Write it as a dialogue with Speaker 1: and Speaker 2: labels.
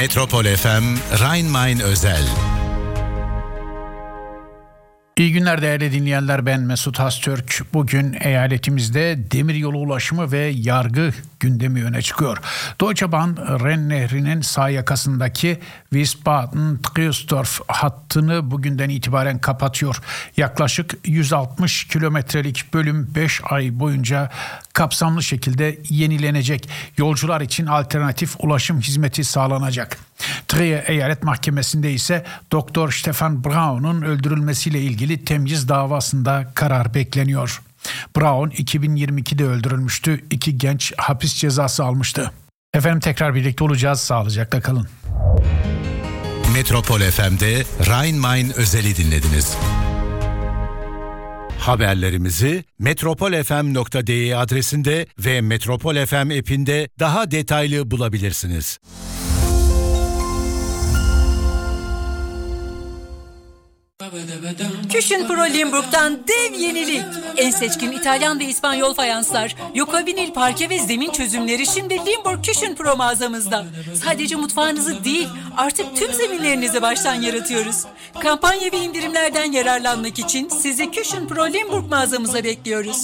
Speaker 1: Metropol FM Rhein-Main özel.
Speaker 2: İyi günler değerli dinleyenler, ben Mesut Hastürk. Bugün eyaletimizde demiryolu ulaşımı ve yargı gündemi öne çıkıyor. Deutsche Bahn, Ren Nehri'nin sağ yakasındaki Wiesbaden-Triesdorf hattını bugünden itibaren kapatıyor. Yaklaşık 160 kilometrelik bölüm 5 ay boyunca kapsamlı şekilde yenilenecek. Yolcular için alternatif ulaşım hizmeti sağlanacak. Trier Eyalet Mahkemesi'nde ise Dr. Stefan Braun'un öldürülmesiyle ilgili temyiz davasında karar bekleniyor. Braun 2022'de öldürülmüştü. 2 genç hapis cezası almıştı. Efendim, tekrar birlikte olacağız. Sağlıcakla kalın.
Speaker 1: Metropol FM'de Rhein-Main özeli dinlediniz. Haberlerimizi metropolfm.de adresinde ve Metropol FM app'inde daha detaylı bulabilirsiniz.
Speaker 3: Küchen Pro Limburg'dan dev yenilik. En seçkin İtalyan ve İspanyol fayanslar, Yoka vinil parke ve zemin çözümleri şimdi Limburg Küchen Pro mağazamızda. Sadece mutfağınızı değil, artık tüm zeminlerinizi baştan yaratıyoruz. Kampanya ve indirimlerden yararlanmak için sizi Küchen Pro Limburg mağazamıza bekliyoruz.